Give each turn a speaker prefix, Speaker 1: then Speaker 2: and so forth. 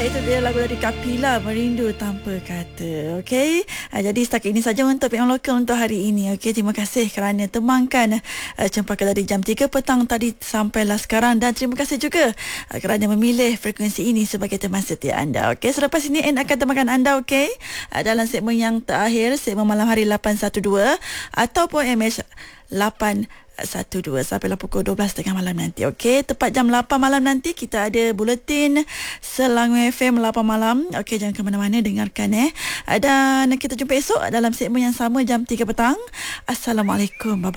Speaker 1: Itu dia lagu dari Kapila, Merindu Tanpa Kata. Okey, jadi setakat ini saja untuk PM Lokal untuk hari ini. Okey, terima kasih kerana temankan Cempaka dari jam 3 petang tadi sampailah sekarang, dan terima kasih juga kerana memilih frekuensi ini sebagai teman setia anda. Okey, selepas ini N akan temankan anda, okey, dalam segmen yang terakhir, segmen malam hari 812 ataupun MH 812 sampailah pukul 12.30 malam nanti. Okey, tepat jam 8 malam nanti kita ada buletin Selangor FM 8 malam. Okey, jangan ke mana-mana, dengarkan dan kita jumpa esok dalam segmen yang sama jam 3 petang. Assalamualaikum. Bye.